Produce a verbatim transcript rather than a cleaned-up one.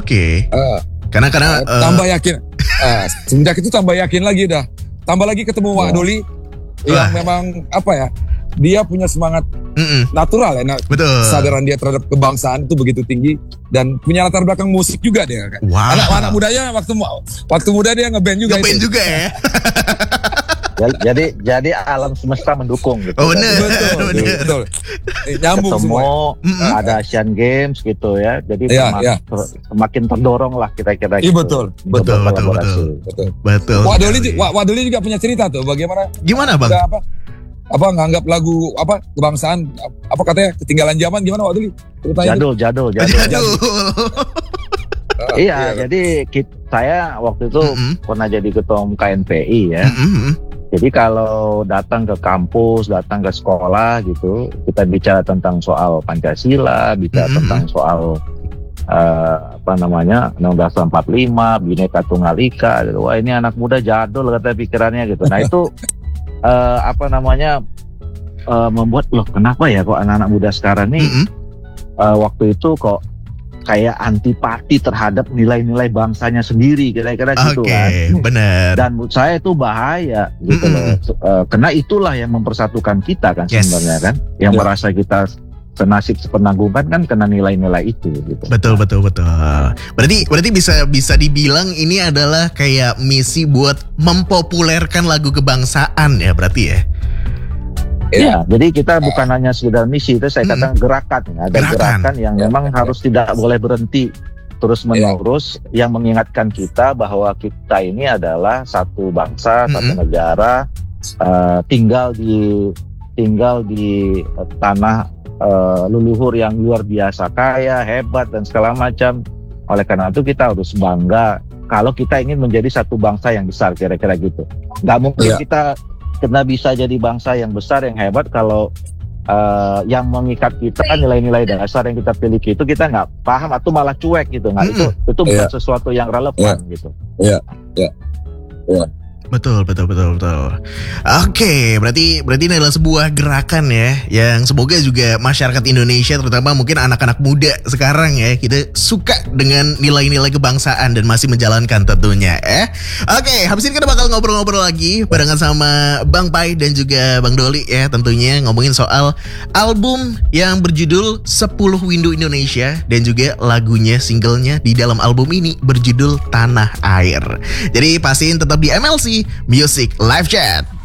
Oke. Okay. Uh, karena karena uh, uh, tambah yakin. Uh, semenjak itu tambah yakin lagi dah. Tambah lagi ketemu Wak Doli yang memang apa ya? Dia punya semangat Mm-mm. natural ya. Nah, betul. Kesadaran dia terhadap kebangsaan itu begitu tinggi dan punya latar belakang musik juga dia kan. Wow. Anak-anak mudanya waktu waktu muda dia ngeband juga. Ngeband juga ya. jadi jadi alam semesta mendukung gitu. Oh benar. Betul, betul, betul. Nyambung ketemu, semua. Ada Asian Games gitu ya. Jadi ya, semakin, ya. semakin terdorong lah kira-kira iya, gitu. betul. Betul, betul, betul. Betul. Betul. Wak Doli, Wak Doli juga punya cerita tuh bagaimana? Gimana, Bang? Apa? Apa nganggap lagu apa kebangsaan apa katanya ketinggalan zaman gimana Wak Doli? Jadul, jadul, jadul. Jadul. Uh, iya, iya, jadi kita, saya waktu itu mm-hmm. pernah jadi ketua umum K N P I ya. Mm-hmm. Jadi kalau datang ke kampus, datang ke sekolah gitu, kita bicara tentang soal Pancasila, bicara mm-hmm. tentang soal uh, apa namanya Undang-Undang empat puluh lima, Bhinneka Tunggal Ika. Gitu. Wah ini anak muda jadul kata pikirannya gitu. Nah itu uh, apa namanya uh, membuat loh kenapa ya kok anak-anak muda sekarang nih mm-hmm. uh, waktu itu kok kayak antipati terhadap nilai-nilai bangsanya sendiri kira-kira okay, gitu kan. Benar. Dan menurut saya itu bahaya gitu mm-hmm. loh. Uh, karena itulah yang mempersatukan kita kan yes. sebenarnya kan. Yang yeah. merasa kita senasib sepenanggungan kan kena nilai-nilai itu gitu. Betul betul betul. Berarti berarti bisa bisa dibilang ini adalah kayak misi buat mempopulerkan lagu kebangsaan ya berarti ya. Ya, jadi kita bukan uh, hanya sekedar misi, itu saya katakan hmm. gerakan, ada gerakan, gerakan yang ya, memang ya. harus tidak boleh berhenti terus menerus, ya. yang mengingatkan kita bahwa kita ini adalah satu bangsa, hmm. satu negara, uh, tinggal di tinggal di uh, tanah uh, leluhur yang luar biasa kaya, hebat dan segala macam. Oleh karena itu kita harus bangga kalau kita ingin menjadi satu bangsa yang besar, kira-kira gitu. Gak mungkin ya. kita Kita bisa jadi bangsa yang besar, yang hebat kalau uh, yang mengikat kita nilai-nilai dasar yang kita miliki itu kita nggak paham atau malah cuek gitu, nggak mm-hmm. itu itu bukan yeah. sesuatu yang relevan yeah. gitu. Iya, iya, iya. Betul, betul, betul, betul. Oke, berarti berarti ini adalah sebuah gerakan ya, yang semoga juga masyarakat Indonesia, terutama mungkin anak-anak muda sekarang ya, kita suka dengan nilai-nilai kebangsaan dan masih menjalankan tentunya. Eh, oke, habis ini kita bakal ngobrol-ngobrol lagi barengan sama Bang Pai dan juga Bang Doli ya, tentunya ngomongin soal album yang berjudul sepuluh Windu Indonesia dan juga lagunya, singlenya di dalam album ini berjudul Tanah Air. Jadi pastiin tetap di M L C Music Live Chat.